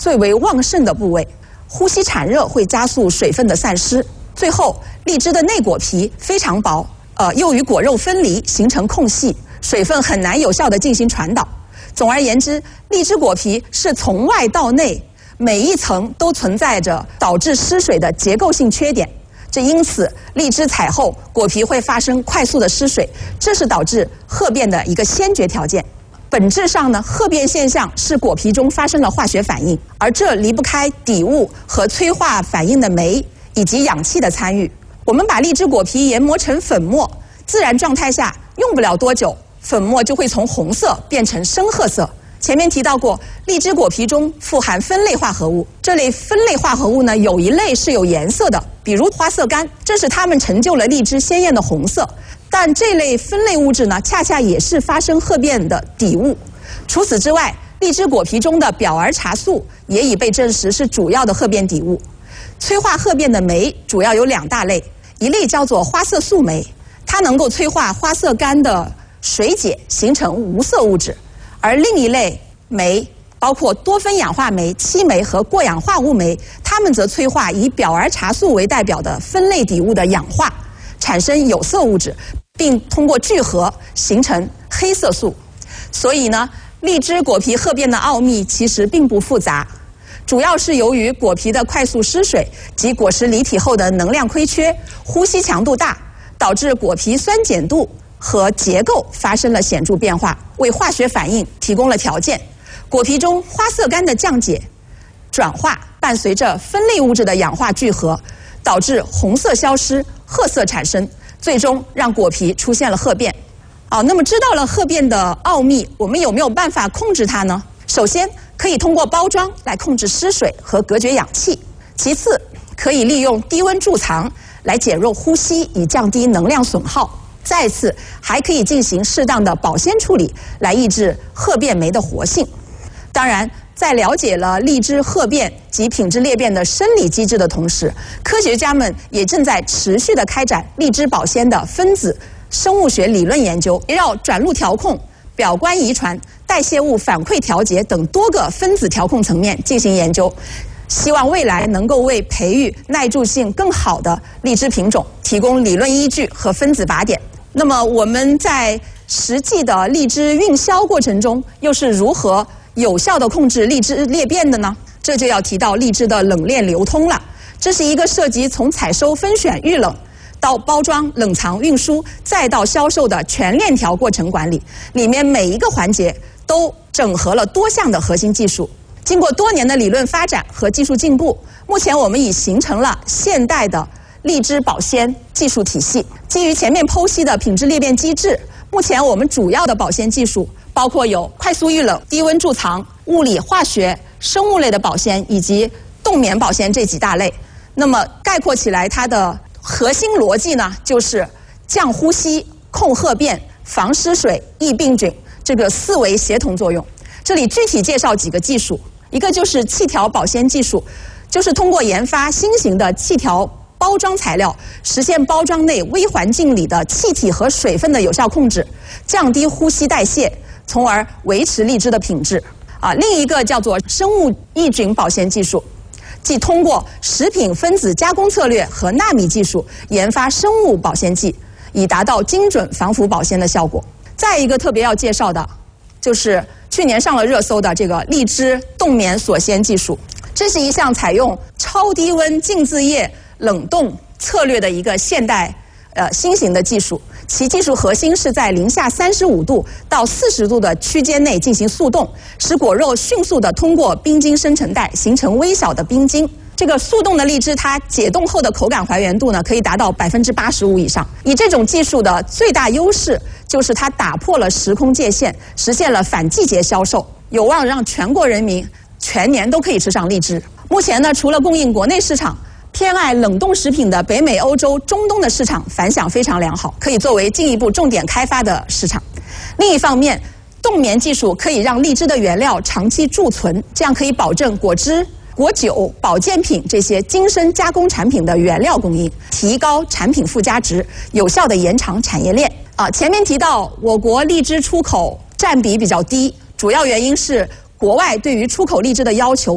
最为旺盛的部位，呼吸产热会加速水分的散失。最后，荔枝的内果皮非常薄，又与果肉分离，形成空隙，水分很难有效地进行传导。总而言之，荔枝果皮是从外到内，每一层都存在着导致失水的结构性缺点。这因此，荔枝采后果皮会发生快速的失水，这是导致褐变的一个先决条件。本质上呢，褐变现象是果皮中发生了化学反应，而这离不开底物和催化反应的酶以及氧气的参与。我们把荔枝果皮研磨成粉末，自然状态下用不了多久，粉末就会从红色变成深褐色。前面提到过，荔枝果皮中富含酚类化合物，这类酚类化合物呢，有一类是有颜色的，比如花色苷，正是它们成就了荔枝鲜艳的红色。但这类酚类物质呢，恰恰也是发生褐变的底物。除此之外，荔枝果皮中的表儿茶素也已被证实是主要的褐变底物。催化褐变的酶主要有2大类，一类叫做花色素酶，它能够催化花色苷的水解，形成无色物质。而另一类酶包括多酚氧化酶、漆酶和过氧化物酶，它们则催化以表儿茶素为代表的酚类底物的氧化，产生有色物质，并通过聚合形成黑色素。所以呢，荔枝果皮褐变的奥秘其实并不复杂，主要是由于果皮的快速失水及果实离体后的能量亏缺、呼吸强度大，导致果皮酸碱度和结构发生了显著变化，为化学反应提供了条件。果皮中花色苷的降解、转化伴随着酚类物质的氧化聚合，导致红色消失、褐色产生，最终让果皮出现了褐变。那么知道了褐变的奥秘，我们有没有办法控制它呢？首先，可以通过包装来控制失水和隔绝氧气；其次，可以利用低温贮藏来减弱呼吸，以降低能量损耗。再次，还可以进行适当的保鲜处理，来抑制褐变酶的活性。当然，在了解了荔枝褐变及品质裂变的生理机制的同时，科学家们也正在持续地开展荔枝保鲜的分子生物学理论研究，围绕转录调控、表观遗传、代谢物反馈调节等多个分子调控层面进行研究，希望未来能够为培育耐贮性更好的荔枝品种提供理论依据和分子靶点。那么我们在实际的荔枝运销过程中，又是如何有效地控制荔枝裂变的呢？这就要提到荔枝的冷链流通了。这是一个涉及从采收、分选、预冷到包装、冷藏、运输，再到销售的全链条过程管理，里面每一个环节都整合了多项的核心技术。经过多年的理论发展和技术进步，目前我们已形成了现代的荔枝保鲜技术体系。基于前面剖析的品质裂变机制，目前我们主要的保鲜技术包括有快速预冷、低温贮藏、物理化学、生物类的保鲜以及冻棉保鲜这几大类。那么概括起来，它的核心逻辑呢，就是降呼吸、控褐变、防失水、抑病菌，这个4维协同作用。这里具体介绍几个技术，一个就是气条保鲜技术，就是通过研发新型的气条包装材料，实现包装内微环境里的气体和水分的有效控制，降低呼吸代谢，从而维持荔枝的品质。另一个叫做生物抑菌保鲜技术，即通过食品分子加工策略和纳米技术研发生物保鲜剂，以达到精准防腐保鲜的效果。再一个特别要介绍的，就是去年上了热搜的这个荔枝冻棉锁鲜技术。这是一项采用超低温浸渍液冷冻策略的一个现代新型的技术，其技术核心是在零下35度到40度的区间内进行速冻，使果肉迅速地通过冰晶生成带形成微小的冰晶。这个速冻的荔枝，它解冻后的口感还原度呢，可以达到85%以上。以这种技术的最大优势就是它打破了时空界限，实现了反季节销售，有望让全国人民全年都可以吃上荔枝。目前呢，除了供应国内市场，偏爱冷冻食品的北美、欧洲、中东的市场反响非常良好，可以作为进一步重点开发的市场。另一方面，冻棉技术可以让荔枝的原料长期贮存，这样可以保证果汁、果酒、保健品这些精深加工产品的原料供应，提高产品附加值，有效地延长产业链。前面提到我国荔枝出口占比比较低，主要原因是国外对于出口荔枝的要求